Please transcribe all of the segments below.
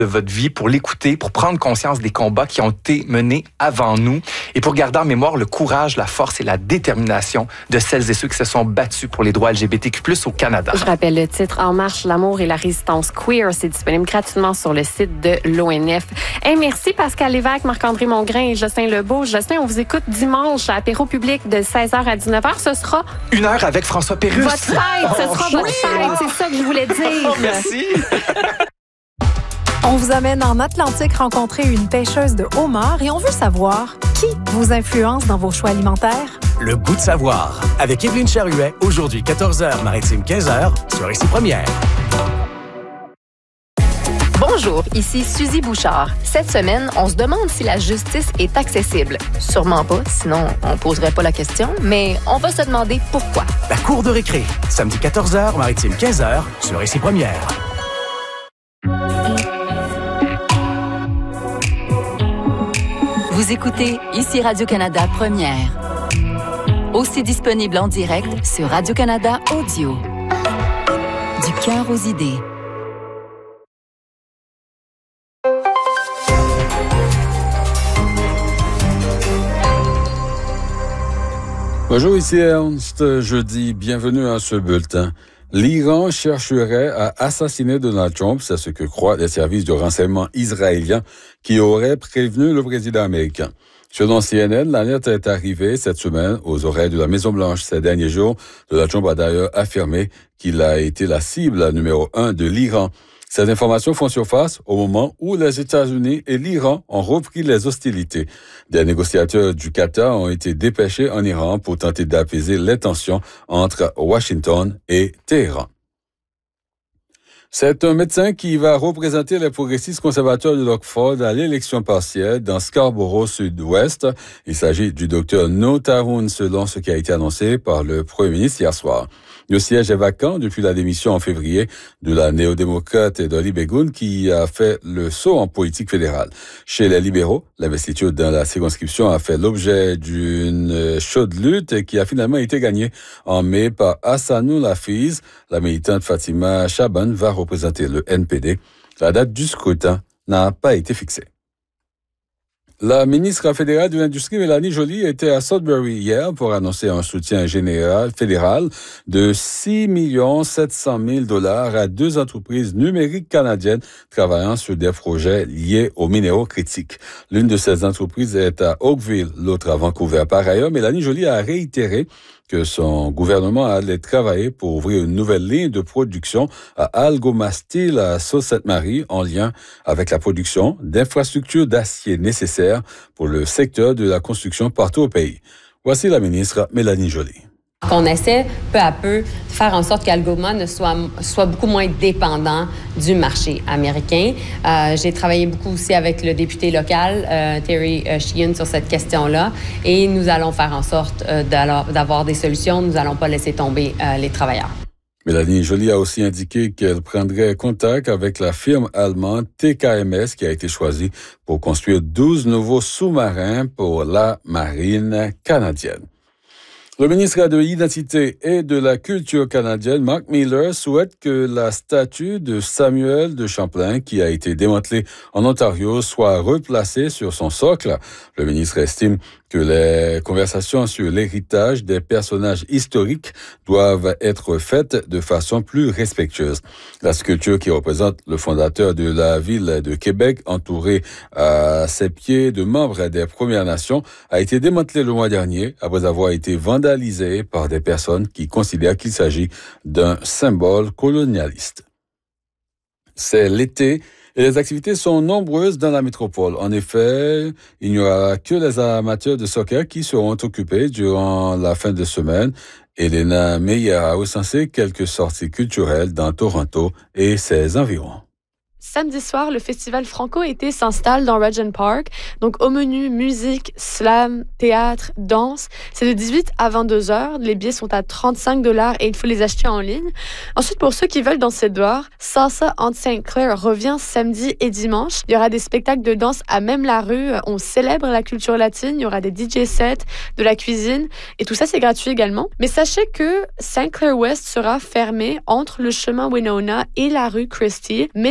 de votre vie, pour l'écouter, pour prendre conscience des combats qui ont été menés avant nous et pour garder en mémoire le courage, la force et la détermination de celles et ceux qui se sont battus pour les droits LGBTQ+ au Canada. Je rappelle le titre En marche, l'amour et la résistance queer. C'est disponible gratuitement sur le site de l'ONF. Hey, merci Pascal Lévesque, Marc-André Mongrain et Jocelyn Lebeau. Jocelyn, on vous écoute dimanche à apéro public de 16h à 19h. Ce sera 1 heure avec François Pérusse. Votre fête, ce sera votre fête. C'est ça que je voulais dire. Merci. On vous amène en Atlantique rencontrer une pêcheuse de homard et on veut savoir qui vous influence dans vos choix alimentaires. Le goût de savoir. Avec Évelyne Charuet, aujourd'hui 14h, Maritime 15h, sur Ici Première. Bonjour, ici Suzy Bouchard. Cette semaine, on se demande si la justice est accessible. Sûrement pas, sinon on poserait pas la question, mais on va se demander pourquoi. La cour de récré, samedi 14h, Maritime 15h, sur Ici Première. Vous écoutez Ici Radio-Canada Première. Aussi disponible en direct sur Radio-Canada Audio. Du cœur aux idées. Bonjour, ici Ernst. Jeudi, bienvenue à ce bulletin. L'Iran chercherait à assassiner Donald Trump, c'est ce que croient les services de renseignement israéliens qui auraient prévenu le président américain. Selon CNN, l'alerte est arrivée cette semaine aux oreilles de la Maison-Blanche. Ces derniers jours, Donald Trump a d'ailleurs affirmé qu'il a été la cible numéro 1 de l'Iran. Ces informations font surface au moment où les États-Unis et l'Iran ont repris les hostilités. Des négociateurs du Qatar ont été dépêchés en Iran pour tenter d'apaiser les tensions entre Washington et Téhéran. C'est un médecin qui va représenter les progressistes conservateurs de l'Oxford à l'élection partielle dans Scarborough Sud-Ouest. Il s'agit du docteur Noor Tarun, selon ce qui a été annoncé par le Premier ministre hier soir. Le siège est vacant depuis la démission en février de la néo-démocrate Dolly Begun qui a fait le saut en politique fédérale. Chez les libéraux, l'investiture dans la circonscription a fait l'objet d'une chaude lutte qui a finalement été gagnée en mai par Hassanul Hafiz. La militante Fatima Chaban va représenter le NPD. La date du scrutin n'a pas été fixée. La ministre fédérale de l'Industrie, Mélanie Joly, était à Sudbury hier pour annoncer un soutien général fédéral de 6 700 000 $ à 2 entreprises numériques canadiennes travaillant sur des projets liés aux minéraux critiques. L'une de ces entreprises est à Oakville, l'autre à Vancouver. Par ailleurs, Mélanie Joly a réitéré que son gouvernement allait travailler pour ouvrir une nouvelle ligne de production à Algoma Steel à Sault-Sainte-Marie en lien avec la production d'infrastructures d'acier nécessaires pour le secteur de la construction partout au pays. Voici la ministre Mélanie Joly. On essaie peu à peu de faire en sorte qu'Algoma ne soit beaucoup moins dépendant du marché américain. J'ai travaillé beaucoup aussi avec le député local, Terry Sheehan, sur cette question-là. Et nous allons faire en sorte d'avoir des solutions. Nous n'allons pas laisser tomber les travailleurs. Mélanie Joly a aussi indiqué qu'elle prendrait contact avec la firme allemande TKMS qui a été choisie pour construire 12 nouveaux sous-marins pour la marine canadienne. Le ministre de l'Identité et de la Culture canadienne, Mark Miller, souhaite que la statue de Samuel de Champlain, qui a été démantelée en Ontario, soit replacée sur son socle. Le ministre estime que les conversations sur l'héritage des personnages historiques doivent être faites de façon plus respectueuse. La sculpture qui représente le fondateur de la ville de Québec, entouré à ses pieds de membres des Premières Nations, a été démantelée le mois dernier après avoir été vandalisée par des personnes qui considèrent qu'il s'agit d'un symbole colonialiste. C'est l'été. Et les activités sont nombreuses dans la métropole. En effet, il n'y aura que les amateurs de soccer qui seront occupés durant la fin de semaine. Elena Meyer a recensé quelques sorties culturelles dans Toronto et ses environs. Samedi soir, le festival Franco-été s'installe dans Regent Park. Donc, au menu, musique, slam, théâtre, danse. C'est de 18 à 22 heures. Les billets sont à 35 $ et il faut les acheter en ligne. Ensuite, pour ceux qui veulent danser dehors, Salsa on St. Clair revient samedi et dimanche. Il y aura des spectacles de danse à même la rue. On célèbre la culture latine. Il y aura des DJ sets, de la cuisine. Et tout ça, c'est gratuit également. Mais sachez que St. Clair West sera fermé entre le chemin Winona et la rue Christie. Mais le tramway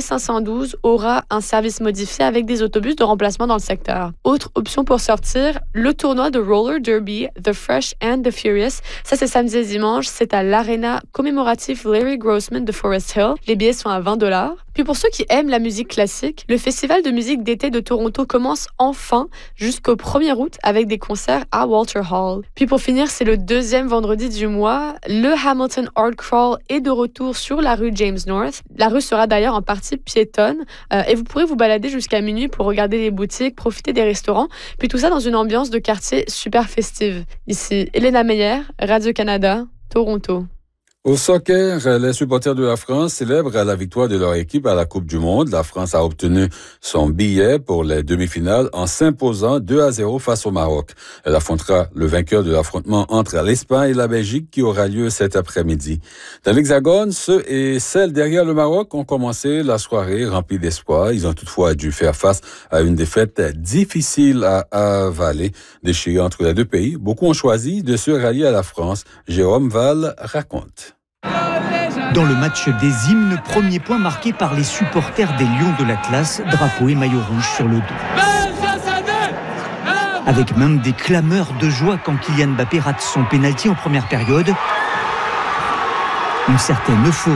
512 aura un service modifié avec des autobus de remplacement dans le secteur. Autre option pour sortir, le tournoi de roller derby The Fresh and the Furious. Ça, c'est samedi et dimanche. C'est à l'Arena commémoratif Larry Grossman de Forest Hill. Les billets sont à $20. Puis pour ceux qui aiment la musique classique, le Festival de musique d'été de Toronto commence enfin jusqu'au 1er août avec des concerts à Walter Hall. Puis pour finir, c'est le deuxième vendredi du mois. Le Hamilton Art Crawl est de retour sur la rue James North. La rue sera d'ailleurs en partie piétonne et vous pourrez vous balader jusqu'à minuit pour regarder les boutiques, profiter des restaurants, puis tout ça dans une ambiance de quartier super festive. Ici, Elena Meyer, Radio-Canada, Toronto. Au soccer, les supporters de la France célèbrent la victoire de leur équipe à la Coupe du Monde. La France a obtenu son billet pour les demi-finales en s'imposant 2-0 face au Maroc. Elle affrontera le vainqueur de l'affrontement entre l'Espagne et la Belgique qui aura lieu cet après-midi. Dans l'Hexagone, ceux et celles derrière le Maroc ont commencé la soirée remplie d'espoir. Ils ont toutefois dû faire face à une défaite difficile à avaler. Déchirée entre les deux pays, beaucoup ont choisi de se rallier à la France. Jérôme Val raconte. Dans le match des hymnes, premier point marqué par les supporters des Lions de l'Atlas, drapeau et maillot rouge sur le dos. Avec même des clameurs de joie quand Kylian Mbappé rate son pénalty en première période. Une certaine euphorie.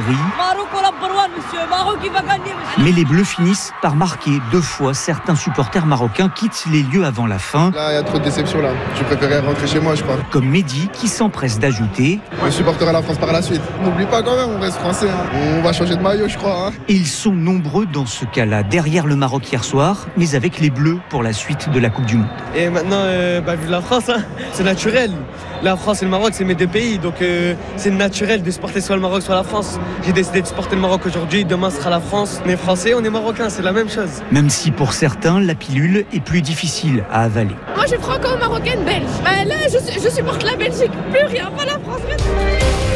Mais les Bleus finissent par marquer 2 fois. Certains supporters marocains quittent les lieux avant la fin. Là, il y a trop de déception là. Je préférais rentrer chez moi, je crois. Comme Mehdi qui s'empresse d'ajouter. Je supporterai la France par la suite. N'oublie pas quand même, on reste français. On va changer de maillot, je crois. Et ils sont nombreux dans ce cas-là, derrière le Maroc hier soir, mais avec les Bleus pour la suite de la Coupe du Monde. Et maintenant, vu la France, c'est naturel. La France et le Maroc, c'est mes 2 pays, donc c'est naturel de supporter soit le Maroc, soit la France. J'ai décidé de supporter le Maroc aujourd'hui, demain sera la France. On est français, on est marocain, c'est la même chose. Même si pour certains, la pilule est plus difficile à avaler. Moi, je suis franco-marocaine belge. Là, je supporte la Belgique, plus rien, pas la France.